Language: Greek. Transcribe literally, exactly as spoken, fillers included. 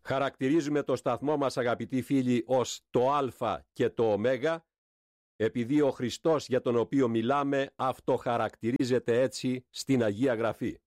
Χαρακτηρίζουμε το σταθμό μας, αγαπητοί φίλοι, ως το Α και το Ω, επειδή ο Χριστός για τον οποίο μιλάμε αυτοχαρακτηρίζεται έτσι στην Αγία Γραφή.